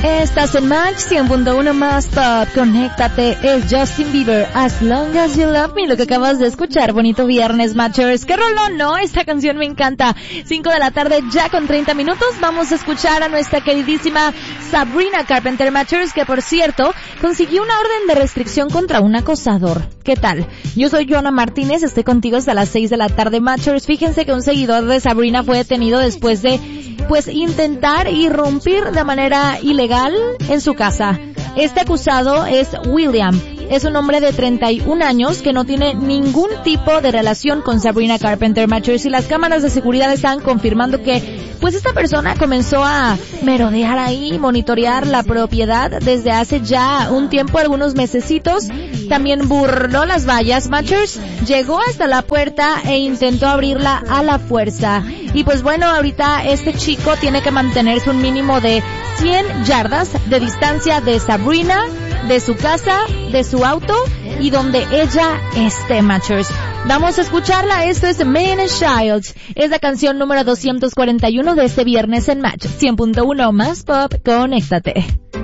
Estás en Match 100.1 más Pop. Conéctate, es Justin Bieber, As Long As You Love Me, lo que acabas de escuchar. Bonito viernes, Matchers. ¿Qué rolón, no? Esta canción me encanta. 5 de la tarde, ya con 30 minutos. Vamos a escuchar a nuestra queridísima Sabrina Carpenter, Matchers, que por cierto, consiguió una orden de restricción contra un acosador. ¿Qué tal? Yo soy Joana Martínez, estoy contigo hasta las 6 de la tarde, Matchers. Fíjense que un seguidor de Sabrina fue detenido después de intentar irrumpir de manera ilegal en su casa. Este acusado es William. Es un hombre de 31 años que no tiene ningún tipo de relación con Sabrina Carpenter, Matchers, y las cámaras de seguridad están confirmando que esta persona comenzó a merodear ahí, monitorear la propiedad desde hace ya un tiempo, algunos mesecitos. También burló las vallas, Matchers, llegó hasta la puerta e intentó abrirla a la fuerza. Y ahorita este chico tiene que mantenerse un mínimo de 100 yardas de distancia de Sabrina, de su casa, de su auto y donde ella esté, Matchers. Vamos a escucharla. Esto es Man and Child. Es la canción número 241 de este viernes en Match 100.1 más Pop. Conéctate.